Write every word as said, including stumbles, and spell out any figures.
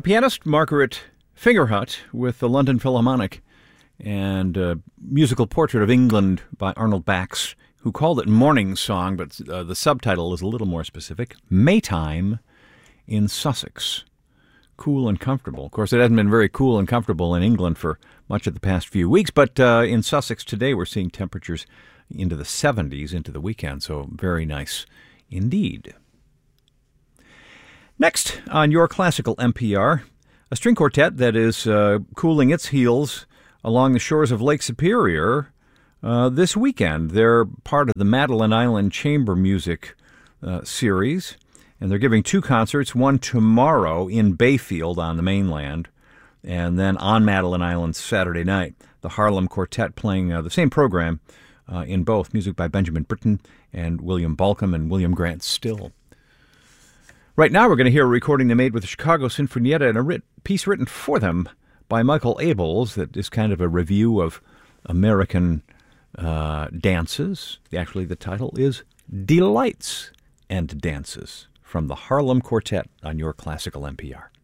pianist Margaret Fingerhut with the London Philharmonic and a musical portrait of England by Arnold Bax, who called it Morning Song, but uh, the subtitle is a little more specific, Maytime in Sussex. Cool and comfortable. Of course, it hasn't been very cool and comfortable in England for much of the past few weeks, but uh, in Sussex today we're seeing temperatures into the seventies into the weekend, so very nice indeed. Next on Your Classical N P R, a string quartet that is uh, cooling its heels along the shores of Lake Superior uh, this weekend. They're part of the Madeline Island Chamber Music uh, series, and they're giving two concerts, one tomorrow in Bayfield on the mainland, and then on Madeline Island Saturday night. The Harlem Quartet playing uh, the same program uh, in both, music by Benjamin Britten and William Balcom and William Grant Still. Right now we're going to hear a recording they made with the Chicago Sinfonietta and a writ- piece written for them by Michael Abels that is kind of a review of American uh, dances. Actually, the title is Delights and Dances from the Harlem Quartet on Your Classical N P R.